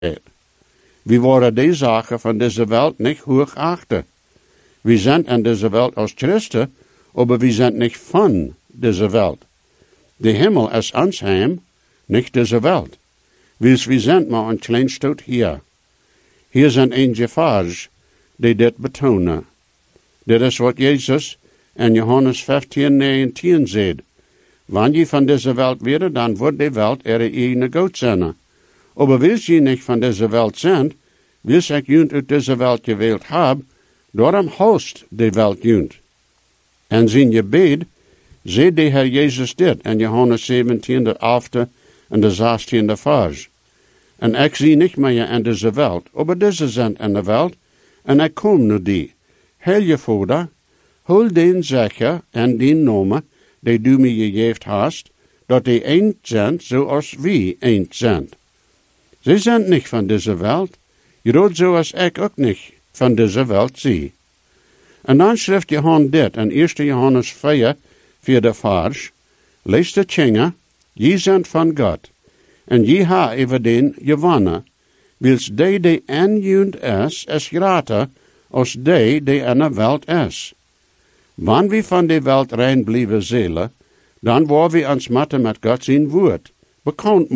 Wir worden die Sachen von dieser Welt nicht hochachten. Wir sind in dieser Welt als Christen, aber wir sind nicht von dieser Welt. Der Himmel ist uns heim, nicht diese Welt. Wir sind maar een klein stuk hier. Hier sind einige Vers, die dit betonen. Dit is wat Jezus in Johannes 15:19 zegt. Wanneer je van deze Welt wäre, dann wird die Welt ihre eigene Gott sein. Aber weil je nicht von dieser Welt sind, weil ich jünd uit deze Welt gewählt hab, darum haust die Welt jünd. En zijn Gebet, zei de Herr Jezus dit in Johannes 17, de 11 en de 16 Vers. En ik zie niet meer in deze Welt, aber deze zijn in de Welt, en ik kom nu die. Heil je Vader, hol den zeker en den namen, die du mir gegeven hast, dat die eend zijn zoals wie eend zijn. Sie sind nicht von dieser Welt, jedoch so als ich auch nicht von dieser Welt zie. En dan schrift Johannes dit in 1. Johannes 4, 4 Vers, lees de Tjinger, je zijn van God, en je ha over den gewonnen, wils die en jund is grater als die in de Welt is. Wanneer we van de Welt rein blijven zelen, dan worden we ons matten met God zijn woord, bekend